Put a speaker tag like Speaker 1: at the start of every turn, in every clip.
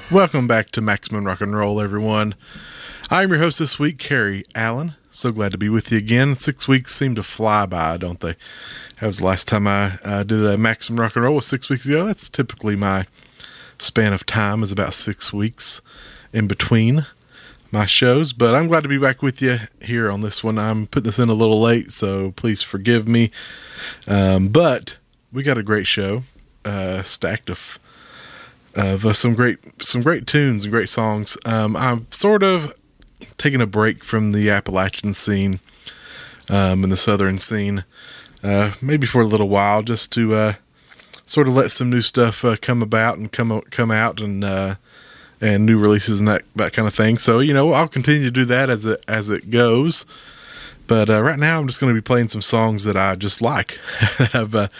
Speaker 1: Welcome back to Maximum Rock and Roll, everyone. I'm your host this week, Carrie Allen. So glad to be with you again. 6 weeks seem to fly by, don't they? That was the last time I did a Maximum Rock and Roll was 6 weeks ago. That's typically my span of time, is about 6 weeks in between my shows. But I'm glad to be back with you here on this one. I'm putting this in a little late, so please forgive me. But we got a great show, stacked of some great tunes and great songs. I'm sort of taking a break from the Appalachian scene and the Southern scene, maybe for a little while, just to sort of let some new stuff come about and come out, and new releases and that kind of thing. So I'll continue to do that as it goes. But right now, I'm just going to be playing some songs that I just like that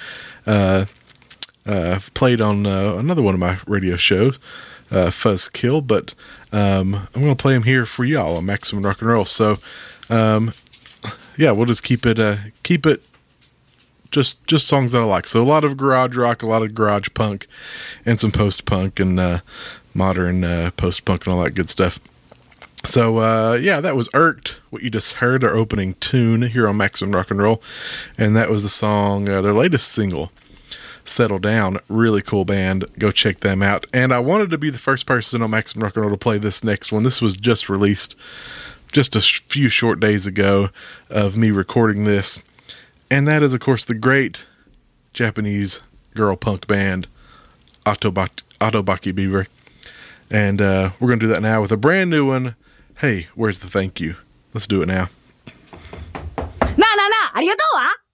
Speaker 1: I've played on another one of my radio shows, Fuzzkill, but I'm going to play them here for y'all on Maximum Rock and Roll. So, we'll just keep it just songs that I like. So a lot of garage rock, a lot of garage punk, and some post-punk and modern post-punk and all that good stuff. So, that was Irked, what you just heard, our opening tune here on Maximum Rock and Roll, and that was the song, their latest single, Settle Down. Really cool band. Go check them out. And I wanted to be the first person on Maximum Rock and Roll to play this next one. This was just released just a few short days ago of me recording this. And that is, of course, the great Japanese girl punk band, Otobaki Beaver. And we're going to do that now with a brand new one. Hey, where's the thank you? Let's do it now.
Speaker 2: なあなあなあ、ありがとうわ。